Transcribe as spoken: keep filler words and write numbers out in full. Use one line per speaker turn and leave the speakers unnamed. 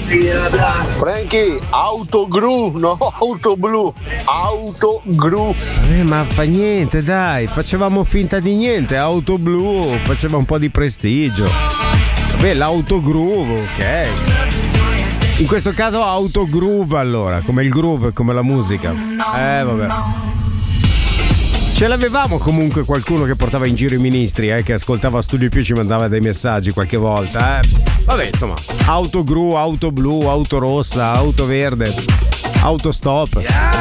Frankie, auto gru, no, auto blu, auto gru.
Eh, ma fa niente, dai, facevamo finta di niente. Auto blu faceva un po' di prestigio. Vabbè, l'auto groove, ok. In questo caso auto groove, allora, come il groove, come la musica. Eh, vabbè. Ce l'avevamo comunque qualcuno che portava in giro i ministri, eh, che ascoltava Studio Più, ci mandava dei messaggi qualche volta, eh. Vabbè, insomma, auto gru, auto blu, auto rossa, auto verde, auto stop.